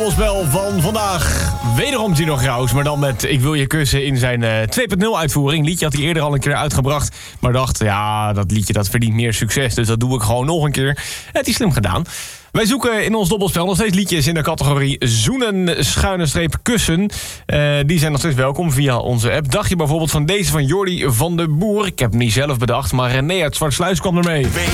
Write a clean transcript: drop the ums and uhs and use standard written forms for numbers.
Spel van vandaag. Wederom Gino Graus, maar dan met Ik wil je kussen in zijn 2.0 uitvoering. Liedje had hij eerder al een keer uitgebracht, maar dacht, ja, dat liedje dat verdient meer succes, dus dat doe ik gewoon nog een keer. Het is slim gedaan. Wij zoeken in ons dobbelspel nog steeds liedjes in de categorie zoenen-kussen. Die zijn nog steeds welkom via onze app. Dacht je bijvoorbeeld van deze van Jordi van de Boer? Ik heb hem niet zelf bedacht, maar René uit Zwartsluis kwam ermee.